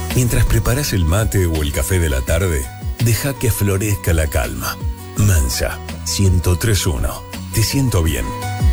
Mientras preparas el mate o el café de la tarde, deja que florezca la calma. Mansa, 103.1. Te siento bien.